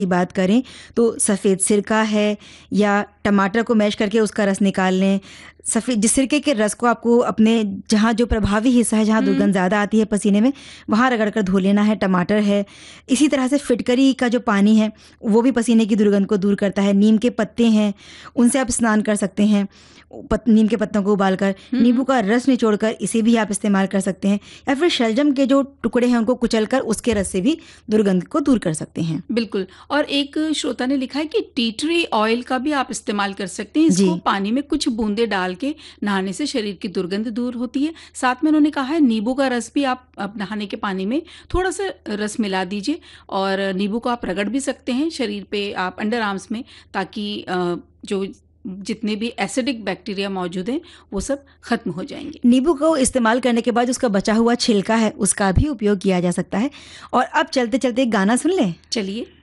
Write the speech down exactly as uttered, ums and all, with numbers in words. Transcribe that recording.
की बात करें तो सफ़ेद सिरका है या टमाटर को मैश करके उसका रस निकाल लें। सफ़ेद जिस सिरके के रस को आपको अपने जहाँ जो प्रभावी हिस्सा है, जहाँ हुँ। दुर्गंध ज़्यादा आती है पसीने में, वहाँ रगड़ कर धो लेना है। टमाटर है, इसी तरह से फिटकरी का जो पानी है, वो भी पसीने की दुर्गंध को दूर करता है। नीम के पत्ते हैं, उनसे आप स्नान कर सकते हैं। पत नीम के पत्तों को उबालकर, हुँ, नींबू हुँ। का रस निचोड़कर इसे भी आप इस्तेमाल कर सकते हैं, या फिर शलजम के जो टुकड़े हैं उनको कुचलकर उसके रस से भी दुर्गंध को दूर कर सकते हैं। बिल्कुल। और एक श्रोता ने लिखा है कि टी ट्री ऑयल का भी आप इस्तेमाल कर सकते हैं। इसको जी। पानी में कुछ बूंदे डाल के नहाने से शरीर की दुर्गंध दूर होती है। साथ में उन्होंने कहा है नींबू का रस भी आप आप नहाने के पानी में थोड़ा-सा रस मिला दीजिए और नींबू को आप रगड़ भी सकते हैं शरीर पे, आप अंडर आर्म्स में, ताकि अ, जो जितने भी एसिडिक बैक्टीरिया मौजूद हैं, वो सब खत्म हो जाएँगे। नींबू को इस्तेमाल करने के बाद उसका बचा हुआ छिलका है, उसका भी उपयोग किया जा सकता है। और अब चलते-चलते एक गाना सुन लें? चलिए।